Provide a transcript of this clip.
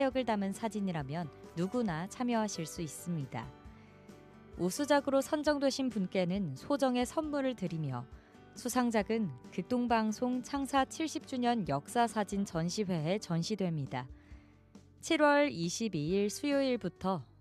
역을 담은 사진이라면 누구나 참여하실 수 있습니다. 우수작으로 선정되신 분께는 소정의 선물을 드리며 수상작은 극동방송 창사 70주년 역사사진 전시회에 전시됩니다. 7월 22일 수요일부터